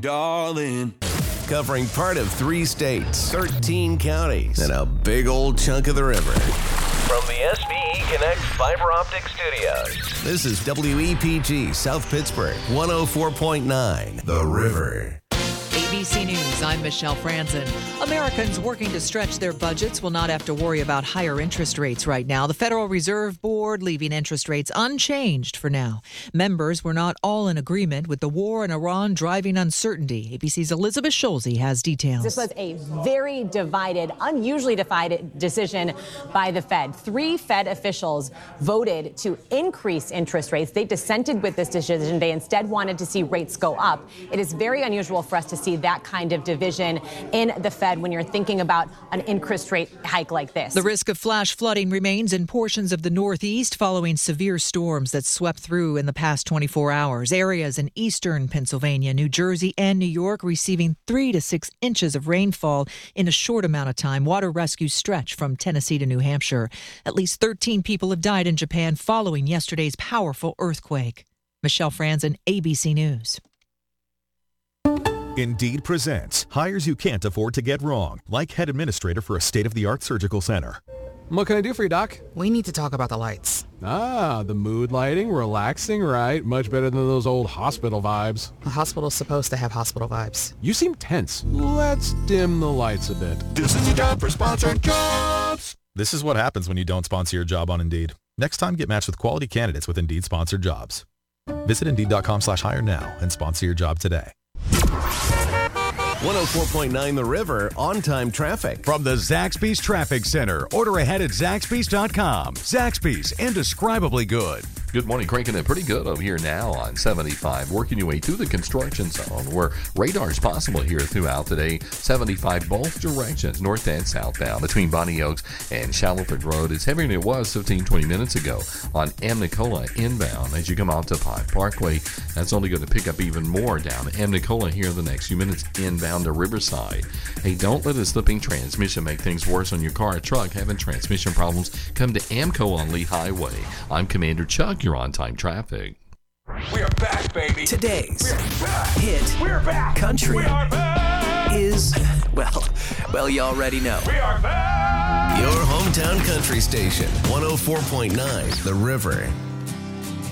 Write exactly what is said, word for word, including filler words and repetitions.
darling. Covering part of three states, thirteen counties, and a big old chunk of the river. From the S V E Connect Fiber Optic Studios. This is W E P G South Pittsburgh, one oh four point nine, The River. A B C News, I'm Michelle Franzen. Americans working to stretch their budgets will not have to worry about higher interest rates right now. The Federal Reserve Board leaving interest rates unchanged for now. Members were not all in agreement with the war in Iran driving uncertainty. A B C's Elizabeth Schulze has details. This was a very divided, unusually divided decision by the Fed. Three Fed officials voted to increase interest rates. They dissented with this decision. They instead wanted to see rates go up. It is very unusual for us to see that kind of division in the Fed when you're thinking about an interest rate hike like this. The risk of flash flooding remains in portions of the Northeast following severe storms that swept through in the past twenty-four hours. Areas in eastern Pennsylvania, New Jersey, and New York receiving three to six inches of rainfall in a short amount of time. Water rescues stretch from Tennessee to New Hampshire. At least thirteen people have died in Japan following yesterday's powerful earthquake. Michelle Franzen, A B C News. Indeed presents hires you can't afford to get wrong, like head administrator for a state-of-the-art surgical center. What can I do for you, Doc? We need to talk about the lights. Ah, the mood lighting, relaxing, right? Much better than those old hospital vibes. A hospital's supposed to have hospital vibes. You seem tense. Let's dim the lights a bit. This is your job for sponsored jobs. This is what happens when you don't sponsor your job on Indeed. Next time, get matched with quality candidates with Indeed sponsored jobs. Visit Indeed.com slash hire now and sponsor your job today. one oh four point nine The River, on-time traffic. From the Zaxby's Traffic Center. Order ahead at Zaxby's dot com. Zaxby's, indescribably good. Good morning, cranking it pretty good over here now on seventy-five, working your way through the construction zone where radar is possible here throughout today. seventy-five both directions, north and southbound, between Bonnie Oaks and Shallowford Road. It's heavier than it was fifteen, twenty minutes ago on Amnicola inbound. As you come out to Pine Parkway, that's only going to pick up even more down Amnicola here in the next few minutes inbound to Riverside. Hey, don't let a slipping transmission make things worse on your car or truck. Having transmission problems, come to AMCO on Lee Highway. I'm Commander Chuck. You're on time traffic. We are back, baby. Today's We're back. hit We're back. country We are back. is, well, well, you already know. We are back. Your hometown country station, one oh four point nine The River.